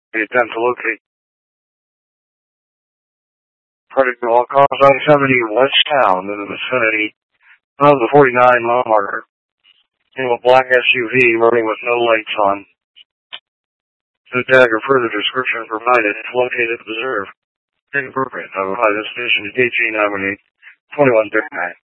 The attempt to locate particle caused I-70 westbound in the vicinity of the 49-mile marker. In a black SUV running with no lights on. The tag or further description provided is located observed. Inappropriate. Notify this station to KG 918 2139.